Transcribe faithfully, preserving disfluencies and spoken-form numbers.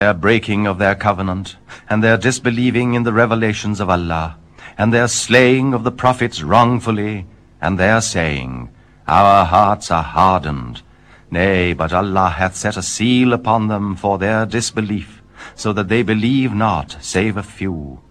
their breaking of their covenant, and their disbelieving in the revelations of Allah, and their slaying of the prophets wrongfully, and their saying, Our hearts are hardened. Nay, but Allah hath set a seal upon them for their disbelief, so that they believe not, save a few.